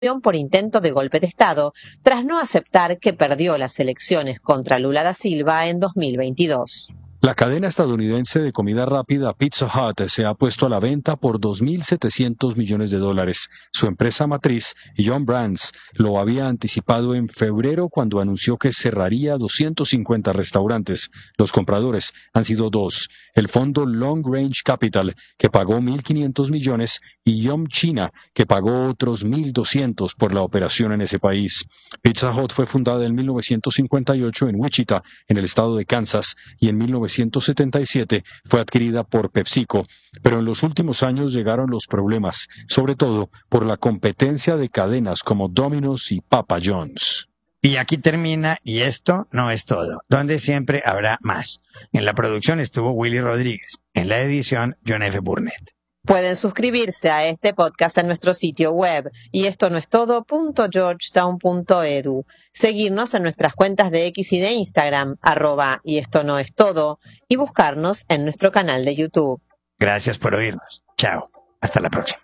por intento de golpe de Estado, tras no aceptar que perdió las elecciones contra Lula da Silva en 2022. La cadena estadounidense de comida rápida Pizza Hut se ha puesto a la venta por $2.700 millones. Su empresa matriz, Yum! Brands, lo había anticipado en febrero cuando anunció que cerraría 250 restaurantes. Los compradores han sido dos: el fondo Long Range Capital, que pagó $1.500 millones, y Yum! China, que pagó otros $1.200 por la operación en ese país. Pizza Hut fue fundada en 1958 en Wichita, en el estado de Kansas, y en 1977 fue adquirida por PepsiCo, pero en los últimos años llegaron los problemas, sobre todo por la competencia de cadenas como Domino's y Papa John's. Y aquí termina Y esto no es todo, donde siempre habrá más. En la producción estuvo Willy Rodríguez, en la edición John F. Burnett. Pueden suscribirse a este podcast en nuestro sitio web y esto no es todo.georgetown.edu, seguirnos en nuestras cuentas de X y de Instagram, @y esto no es todo, y buscarnos en nuestro canal de YouTube. Gracias por oírnos. Chao. Hasta la próxima.